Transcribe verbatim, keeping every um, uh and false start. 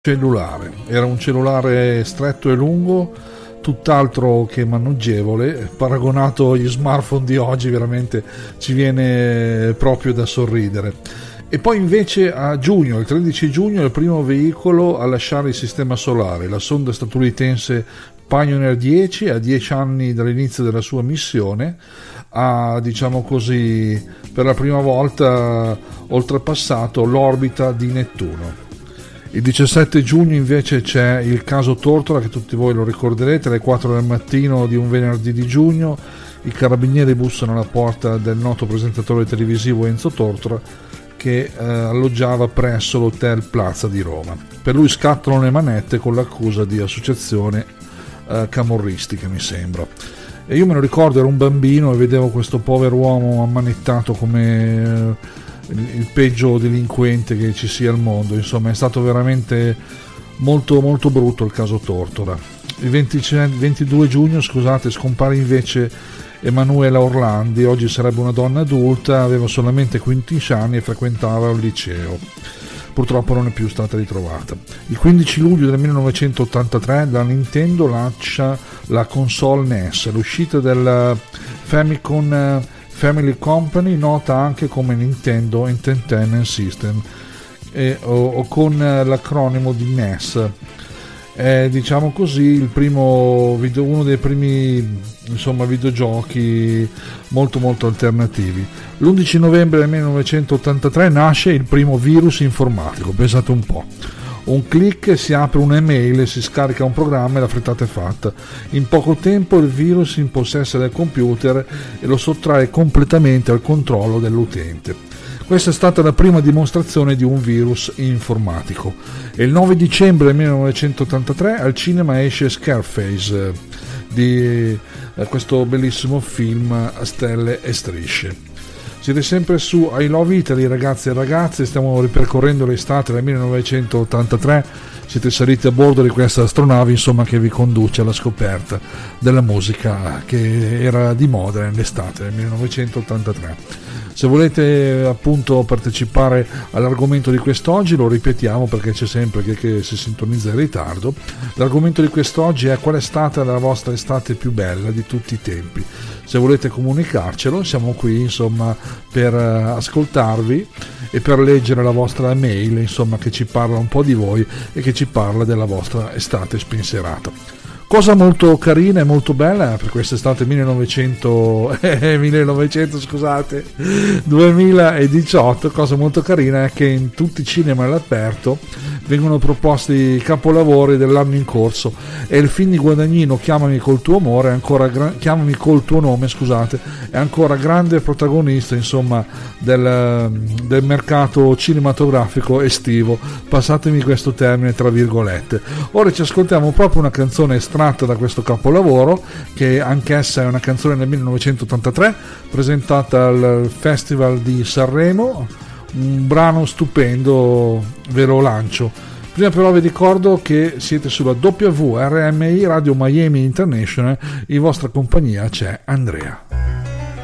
Cellulare, era un cellulare stretto e lungo, tutt'altro che maneggevole, paragonato agli smartphone di oggi veramente ci viene proprio da sorridere. E poi invece a giugno, il tredici giugno, il primo veicolo a lasciare il sistema solare, la sonda statunitense Pioneer dieci, a dieci anni dall'inizio della sua missione, ha, diciamo così, per la prima volta oltrepassato l'orbita di Nettuno. Il diciassette giugno invece c'è il caso Tortora, che tutti voi lo ricorderete, alle quattro del mattino di un venerdì di giugno i carabinieri bussano alla porta del noto presentatore televisivo Enzo Tortora, che eh, alloggiava presso l'hotel Plaza di Roma. Per lui scattano le manette con l'accusa di associazione eh, camorristica, mi sembra. E io me lo ricordo, ero un bambino e vedevo questo povero uomo ammanettato come eh, il peggio delinquente che ci sia al mondo. Insomma, è stato veramente molto molto brutto il caso Tortora. Il ventidue giugno, scusate, scompare invece Emanuela Orlandi. Oggi sarebbe una donna adulta, aveva solamente quindici anni e frequentava un liceo. Purtroppo non è più stata ritrovata. Il quindici luglio del millenovecentottantatré la Nintendo lancia la console N E S, l'uscita del Famicom Family Company, nota anche come Nintendo Entertainment System, e, o, o con l'acronimo di N E S. È, diciamo così, il primo video, uno dei primi insomma videogiochi molto molto alternativi. L'undici novembre del millenovecentottantatré nasce il primo virus informatico, pensate un po'. Un click, si apre un'email, si scarica un programma e la frittata è fatta. In poco tempo il virus si impossessa del computer e lo sottrae completamente al controllo dell'utente. Questa è stata la prima dimostrazione di un virus informatico. E il nove dicembre del millenovecentottantatré al cinema esce Scarface, di eh, questo bellissimo film a stelle e strisce. Siete sempre su I Love Italy, ragazzi e ragazze, stiamo ripercorrendo l'estate del millenovecentottantatré, siete saliti a bordo di questa astronave, insomma, che vi conduce alla scoperta della musica che era di moda nell'estate del millenovecentottantatré. Se volete appunto partecipare all'argomento di quest'oggi, lo ripetiamo perché c'è sempre che, che si sintonizza in ritardo. L'argomento di quest'oggi è: qual è stata la vostra estate più bella di tutti i tempi? Se volete comunicarcelo, siamo qui insomma per ascoltarvi e per leggere la vostra mail, insomma, che ci parla un po' di voi e che ci parla della vostra estate spensierata. Cosa molto carina e molto bella per quest'estate millenovecento, eh, millenovecento scusate, duemiladiciotto, cosa molto carina è che in tutti i cinema all'aperto vengono proposti i capolavori dell'anno in corso e il film di Guadagnino Chiamami col tuo amore è ancora gra- Chiamami col tuo nome, scusate, è ancora grande protagonista, insomma, del, del mercato cinematografico estivo, passatemi questo termine tra virgolette. Ora ci ascoltiamo proprio una canzone estratta da questo capolavoro, che anch'essa è una canzone del millenovecentottantatré presentata al Festival di Sanremo, un brano stupendo, ve lo lancio. Prima però vi ricordo che siete sulla W R M I Radio Miami International, in vostra compagnia c'è Andrea.